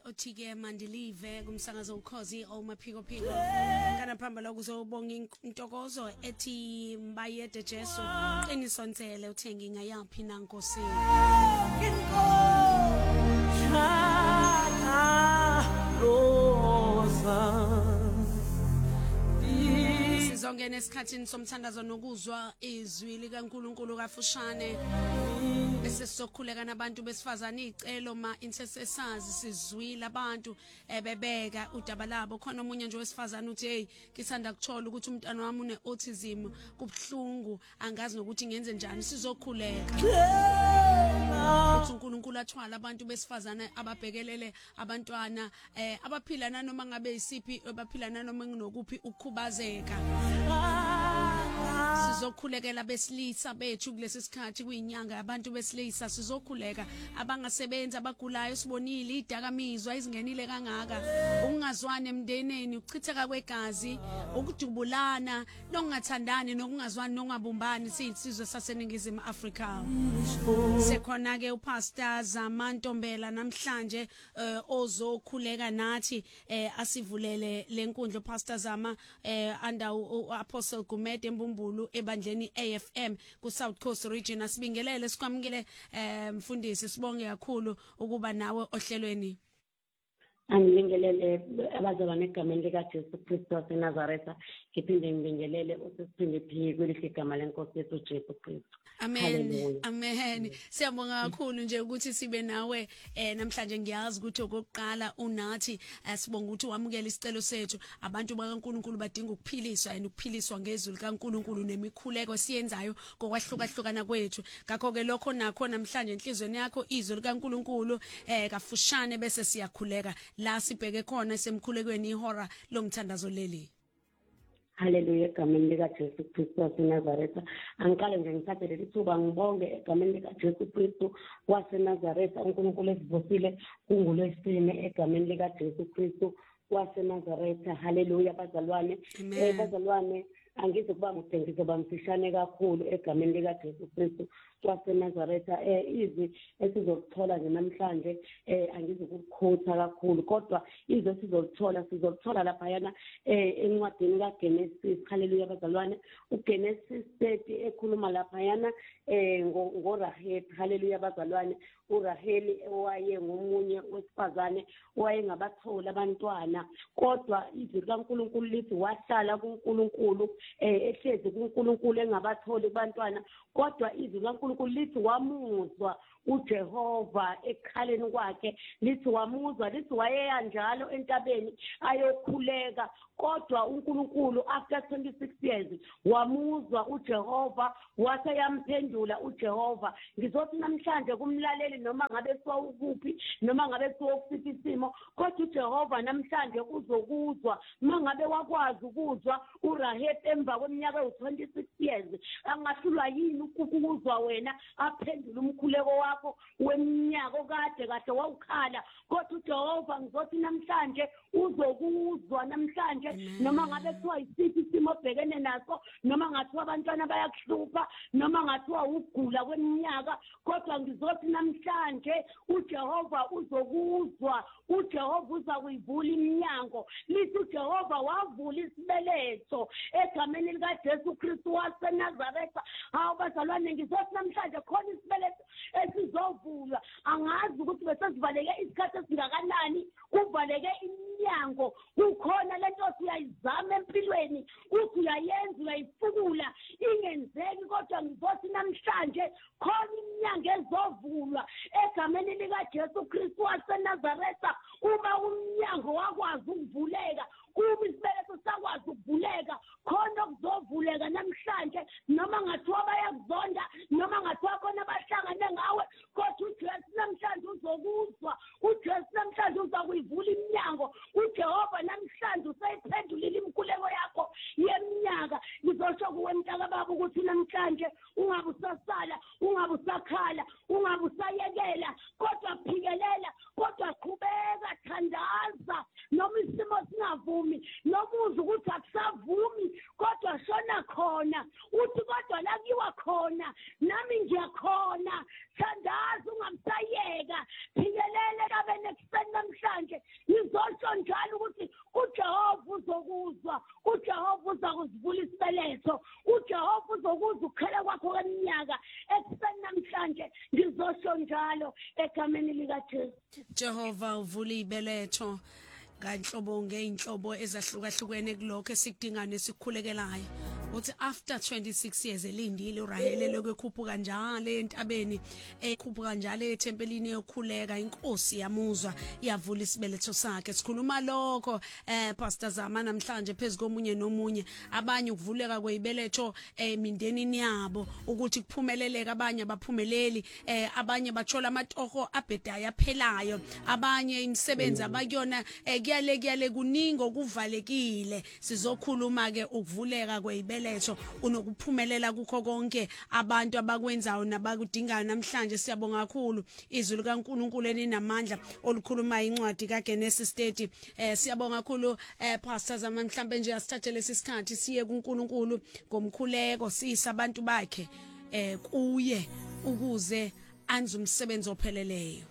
othike mandilive kumsakazo ukhozi omaphiko phiko kana phambala ukuzobonga intokozo ethi Mbayede Jesu qinisontsele uthengi ngayaphi na Nkosi sizongena esikhathini somthandazo nokuzwa izwi likaNkulunkulu kafushane bese sizokhuleka nabantu besifazane icelo ma intercessors sizwile abantu bebeka udaba labo khona omunye nje wesifazane uthi hey ngithanda kuthola ukuthi umntana wami une autism kubhlungu angazi nokuthi ngenze njani sizokhuleka uNkulunkulu athwala abantu besifazane ababhekelele abantwana abaphila nanoma ngabe isiphi abaphila nanoma nginokuphi ukukhubazeka sizokhulekela besilisa bethu kulesi sikhathi kuyinyanga yabantu besilisa sizokhuleka abangasebenza abagulayo sibonile idakamizwa izingenile kangaka ukungazwani emndeneni ukuchitheka kwegazi ukudubulana nokungathandani nokungazwani nokungabumbani siyisizwe saseningizimu Afrika sekhona ke uPastor Zamantombela namhlanje ozokhuleka nathi asivulele lenkundla uPastor Zama anda uApostle Gumede Mbumbulu ebandleni AFM ku South Coast Region asibingelele sikwamukele mfundisi sibonge kakhulu ukuba nawe ohlelweni Angibingelele abazalwane egameni likaJesu Kristu waseNazaretha ngiphinde ngibingelele usisiphinde phiki kwelihle igama lenkosi yethu Jesu Kristu. Amen. Amen. Siyabonga kakhulu nje ukuthi sibe nawe namhlanje ngiyazi ukuthi okokuqala unathi sibonga ukuthi wamukela isicelo sethu abantu bakaNkulunkulu badinga ukuphiliswa ukuphiliswa ngezwi likaNkulunkulu nemikhuleko siyenzayo ngokwahlukahlukana kwethu ngakho ke lokho nakho namhlanje enhlizweni yakho izwi likaNkulunkulu kafushane bese siyakhuleka la sibheke khona semkhulekweni ihora lomthandazo leli. Hallelujah egameni likaJesu Kristu waseNazaretha angiqale nje ngithathe leli thuba ngibonge egameni likaJesu Kristu waseNazaretha uNkulunkulu esivusile kungolwesine egameni likaJesu Kristu waseNazaretha. Hallelujah bazalwane bazalwane angize kuba ngidengise bamfishane kakhulu egameni likaJesu Kristu waseNazaretha izwi esizokuthola nje namhlanje angize ukukhutha kakhulu kodwa izwi sizolithola lapha yana encwadini kaGenesis. Hallelujah bazalwane uGenesis 30 ekhuluma lapha yana ngoRaheli. Hallelujah bazalwane uRaheli owaye ngomunye wesifazane owayengabathola abantwana kodwa izwi likaNkulunkulu lithi wahlala kuNkulunkulu ehlezi kuNkulunkulu engabatholi abantwana kodwa izwi likaNkulunkulu lithi wamuzwa uJehova ekhaleni kwakhe lithi wamuzwa lithi wayeya njalo entabeni ayokhuleka kodwa uNkulunkulu after 26 years wamuzwa uJehova waseyamphendula uJehova. Ngizothi namhlanje kumlaleli noma ngabe siwukuphi noma ngabe siwufika isimo kodwa uJehova namhlanje uzokuzwa mangabe wakwazi ukuzwa uRaheli emva kweminyaka u26 years angahlulwa yini ukukuzwa wena aphendula umkhuleko wakho weminyaka kade kahle wawukhala kodwa uJehova ngizothi namhlanje uzokuzwa namhlanje noma ngabe kuthiwa isiphi isimo obhekene naso noma ngathiwa abantwana bayakuhlupha noma ngathiwa ukugula kweminyaka kodwa ngizothi namhlanje uJehova uzokuzwa uJehova uzakuyivula iminyango lithi uJehova wavula isibeletho egameni likaJesu Kristu waseNazaretha. Hawu bazalwane ngizothi namhlanje khona isibeletho esizovulwa angazi ukuthi besesivaleke isikhathi esingakanani kuvaleke iminyango kukhona lento siyayizama empilweni uthi uyayenza uyayifukula ingenzeki kodwa ngizothi namhlanje khona iminyango ezovulwa egameni likaJesu Kristu waseNazaretha. Uma umnyango wakwazi ukuvuleka kuba isibeletho sakwazi ukuvuleka khona kuzovuleka namhlanje noma ngathiwa bayakuzonda noma ngathiwa khona abahlangane ngawe kodwa uJesu namhlanje uzokuzwa uJesu namhlanje uzakuyivula iminyango uJehova namhlanje usayiphendulile imikhuleko yakho yeminyaka. Ngizosho kuwe mntaka baba ukuthi namhlanje ungabe usasala ungabe usakhala ungabe usayekela kodwa phikelela kodwa qhubeka thandaza noma isimo singavumi noma uzwe ukuthi akusavumi kodwa shona khona uthi kodwa la kiwa khona nami ngiyakhona thandaza ungamsayeka phikelele kabe nekuseni namhlanje Jehova uvula ibeletho nganhlobo ngeinhlobo ezahlukahlukene kulokho esikudinga nesikhulekelayo uthi after 26 years elindile uRahel lokwekhuphuka njalo entabeni ekhuphuka njalo ethempelini yokhuleka inkosi yamuzwa iyavula isibeletho sakhe sikhuluma lokho Pastor Zama namhlanje phezikomunye nomunye abanye ukuvuleka kwezibeletho emindenini yabo ukuthi kuphumeleleke abanye abaphumeleli abanye bathola amatoho abhedayo aphelayo abanye imisebenzi abakuyona kuyale kuningi okuvalekile sizokhuluma ke ukuvuleka kwezibeletho unokuphumelela kukho konke abantu abakwenzayo nabakudingayo namhlanje siyabonga kakhulu izwi likaNkulunkulu elinamandla olukhuluma incwadi kaGenesis 30 siyabonga kakhulu Pastor Zama mhlambe nje asithathe lesisikhathi siye kuNkulunkulu ngomkhuleko sisa abantu bakhe kuye ukuze anze umsebenzi opheleleyo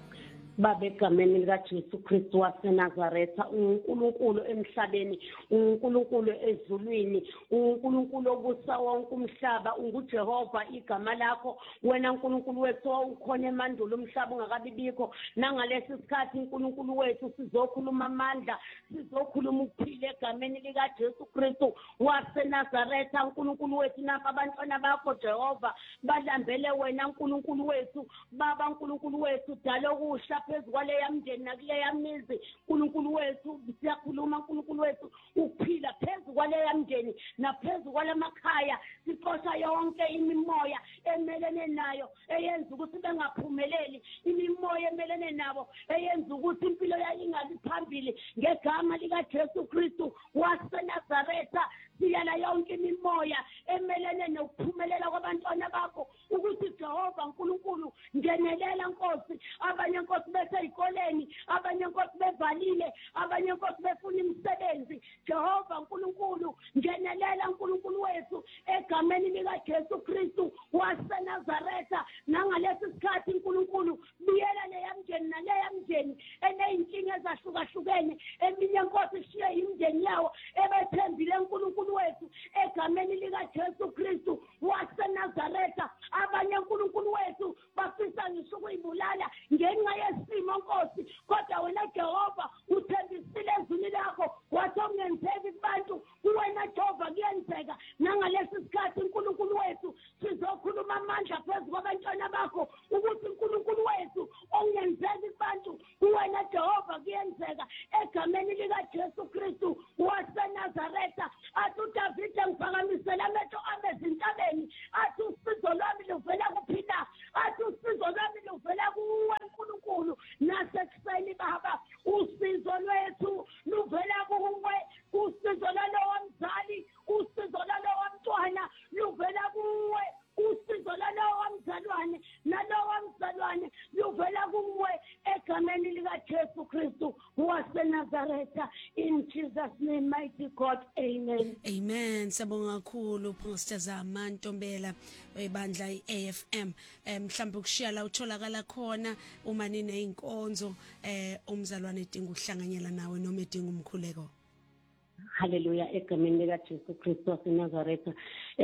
Baba egameni likaJesu Kristu waseNazaretha uNkulunkulu emhlabeni uNkulunkulu ezulwini uNkulunkulu obusa wonke umhlaba unguJehova igama lakho wena uNkulunkulu wethu ukhona emandulo umhlaba ungakabibikho nangalesi sikhathi uNkulunkulu wethu sizokhuluma amandla sizokhuluma ukuphila egameni likaJesu Kristu waseNazaretha uNkulunkulu wethu napa abantwana bakho Jehova balambele wena uNkulunkulu wethu baba uNkulunkulu wethu dalo okusha phezu kwale yamndeni nakule yamizi uNkulunkulu wethu siyakhuluma uNkulunkulu wethu ukuphila phezu kwale yamndeni naphezu kwalamakhaya sixosha yonke imimoya emelene nayo eyenza ukuthi bengaphumeleli imimoya emelene nabo eyenza ukuthi impilo yayo ingabi phambili ngegama likaJesu Kristu waseNazaretha siyala yonke imimoya emelene nokuphumelela kwabantwana bakho ukuthi Jehova uNkulunkulu ngenelela Nkosi abanye Nkosi bese ezikoleni abanye Nkosi bevalile abanye Nkosi befuna imisebenzi Jehova uNkulunkulu ngenelela uNkulunkulu wethu egameni likaJesu Kristu waseNazaretha nangalesi sikhathi uNkulunkulu biyela leyamndeni naleyamndeni eneyinkinga ezahlukahlukene eminye Nkosi ishiye imndeni yawo ebethembile uNkulunkulu wethu egameni likaJesu Kristu waseNazaretha abanye uNkulunkulu wethu bafisa ngisho ukuyibulala ngenxa yesimo Nkosi kodwa wena Jehova uthembisile ezwini lakho wathi ungenzeki kubantu wena Jehova kuyenzeka nangalesi sikhathi uNkulunkulu wethu sizokhuluma amandla phezu kwabantwana bakho ukuthi uNkulunkulu wethu ongenzeki kubantu wena Jehova kuyenzeka egameni likaJesu Kristu waseNazaretha athi uDavid ngiphakamisela amehlo ami ezintabeni athi usizo lwami luvela kuphila athi usizo lwami luvela kuwe uNkulunkulu nasekuseni baba usizo lwethu luvela kuwe usizo lalowo mzali usizo lalowo mntwana luvela kuwe usizo lalowo mzalwane nalowo mzalwane luvela kuwe egameni likaJesu Kristu waseNazaretha in Jesus name mighty God amen amen sabonga kakhulu Pastor Zama Ntombela webandla iAFM mhlawumbe ukushiya la utholakala khona uma nineyinkonzo umzalwane edinga ukuhlanganyela nawe noma edinga umkhuleko Hallelujah egameni likaJesu Kristu waseNazaretha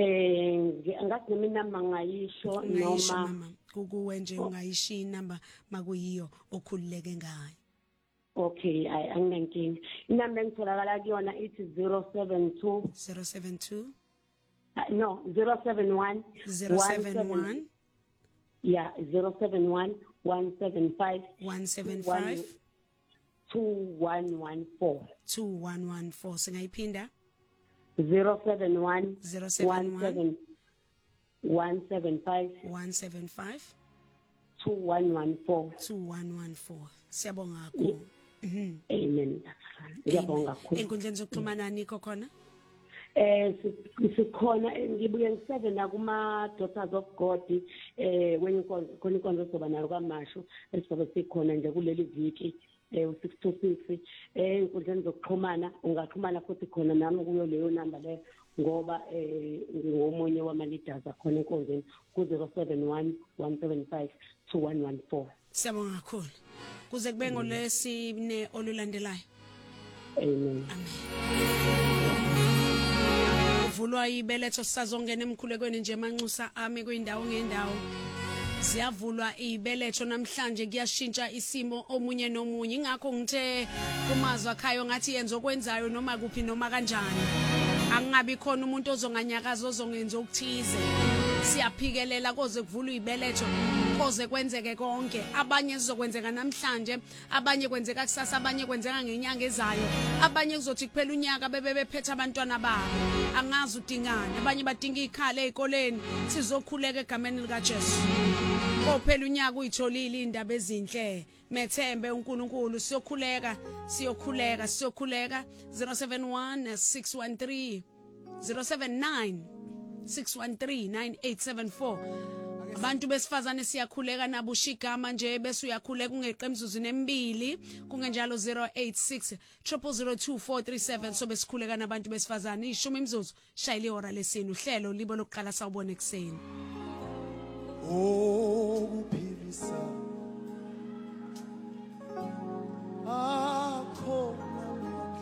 ngathi nami namba ngayisho noma kukuwe nje ungayishi inamba makuyiyo okhululeke ngayo Okay anginenkinga inamba engitholakala kuyona ithi 072 no 071 071 yeah 071 175 2114 2114 singayiphinda 071 175 2114 siyabonga kakhulu amen ngiyabonga kakhulu enkundleni zokuxhumana nikho khona sikhona ngibuye ngiseve nakuma Daughters of God khona inkonzo soba nalo kaMashu esizobe sikhona nje kuleli viki 626 enkundleni zokuxhumana ungaxhumana futhi khona nami kuyo leyo number le ngoba ngingomunye wama leaders akhona enkonzweni ku 071 175 2114 siyabonga kakhulu kuze kube ngolesine olulandelayo amen vulwa ibeletho sisazongena emkhulekweni nje manxusa ami kwindawo ngendawo Siyavulwa ibeletho namhlanje kuyashintsha isimo omunye nomunye ingakho ngithe kumazwa khayo ngathi yenza okwenzayo noma kuphi noma kanjani angabi khona umuntu ozonganyakaza ozongenza okuthize siyaphikelela koze kuvulwe ibeletho koze kwenzeke konke abanye sizokwenzeka namhlanje abanye kwenzeka kusasa abanye kwenzeka ngenyanga ezayo abanye kuzothi kuphela unyaka bebephethe abantwana babo angazi udingani abanye badinga ikhala ezikoleni sizokhuleka egameni lika Jesu kophela unyaka uyitholile indaba ezinhle methembe uNkulunkulu siyokhuleka 071 613 079 6139874 abantu besifazane siyakhuleka nabo ushigama nje bese uyakhuleka ungeqe emzuzwini emibili kungenjalo 086 0002437 so besikhuleka nabantu besifazane ishumi imzuzu shayile ihora lesine uhlelo libo lokuqala sawubona ekseni oh kuphilisa